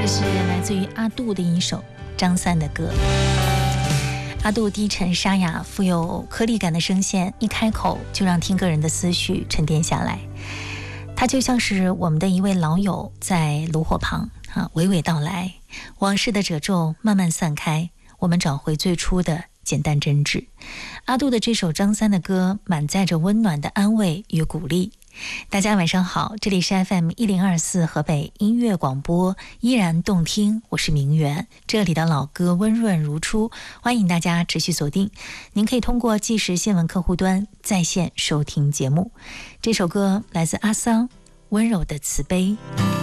这是来自于阿杜的一首张三的歌。阿杜低沉沙哑、富有颗粒感的声线，一开口就让听歌人的思绪沉淀下来。他就像是我们的一位老友，在炉火旁娓娓道来，往事的褶皱慢慢散开，我们找回最初的简单真挚。阿杜的这首张三的歌满载着温暖的安慰与鼓励。大家晚上好，这里是 FM1024 河北音乐广播，依然动听，我是明媛，这里的老歌温润如初，欢迎大家持续锁定。您可以通过即时新闻客户端在线收听节目。这首歌来自阿桑，温柔的慈悲。